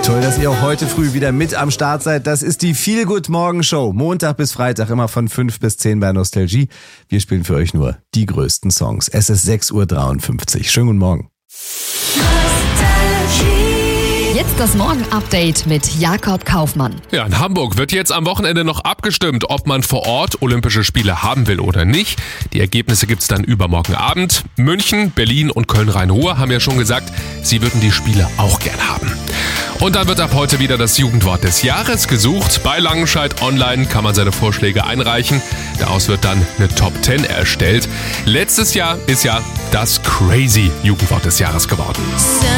Toll, dass ihr auch heute früh wieder mit am Start seid. Das ist die Feel Good Morgen Show. Montag bis Freitag immer von 5 bis 10 bei Nostalgie. Wir spielen für euch nur die größten Songs. Es ist 6:53 Uhr. Schönen guten Morgen. Jetzt das Morgen-Update mit Jakob Kaufmann. Ja, in Hamburg wird jetzt am Wochenende noch abgestimmt, ob man vor Ort Olympische Spiele haben will oder nicht. Die Ergebnisse gibt's dann übermorgen Abend. München, Berlin und Köln-Rhein-Ruhr haben ja schon gesagt, sie würden die Spiele auch gern haben. Und dann wird ab heute wieder das Jugendwort des Jahres gesucht. Bei Langenscheidt Online kann man seine Vorschläge einreichen. Daraus wird dann eine Top 10 erstellt. Letztes Jahr ist ja das Crazy Jugendwort des Jahres geworden.